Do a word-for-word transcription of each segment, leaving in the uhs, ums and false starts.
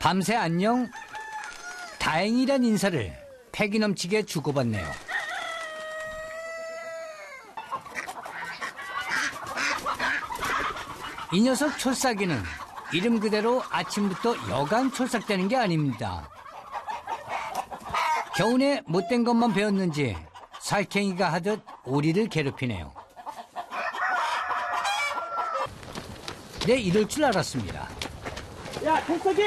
밤새 안녕, 다행이란 인사를 패기 넘치게 주고받네요. 이 녀석 촐싹이는 이름 그대로 아침부터 여간 촐싹대는 게 아닙니다. 겨우내 못된 것만 배웠는지 살쾡이가 하듯 오리를 괴롭히네요. 네, 이럴 줄 알았습니다. 야, 촐싹이!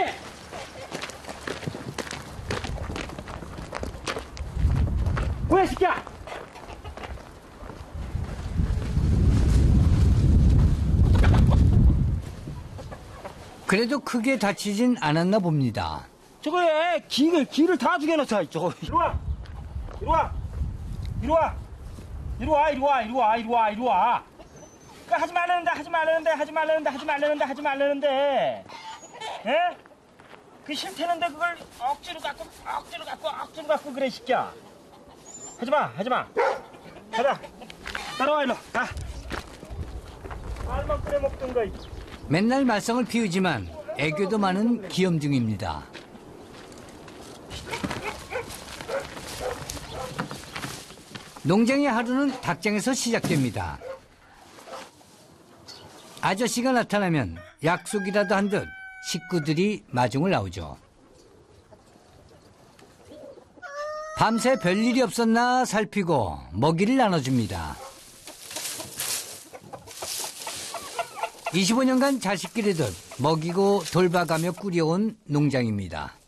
뭐야, 새끼야! 그래도 크게 다치진 않았나 봅니다. 저거에 기를, 기를 다 죽여놓자, 저거. 이리 와! 이리 와! 이리 와! 이리 와, 이리 와, 이리 와, 이리 와, 이리 와! 그 하지 말라는데, 하지 말라는데, 하지 말라는데, 하지 말라는데, 하지 말라는데. 예? 그 싫다는데 그걸 억지로 갖고, 억지로 갖고, 억지로 갖고 그래, 새끼야. 하지 마, 하지 마. 가자. 따라와, 일로. 가. 알만 끓여 먹던 거. 맨날 말썽을 피우지만 애교도 많은 귀염둥이입니다. 농장의 하루는 닭장에서 시작됩니다. 아저씨가 나타나면 약속이라도 한 듯 식구들이 마중을 나오죠. 밤새 별일이 없었나 살피고 먹이를 나눠줍니다. 이십오 년간 자식 기르듯 먹이고 돌봐가며 꾸려온 농장입니다.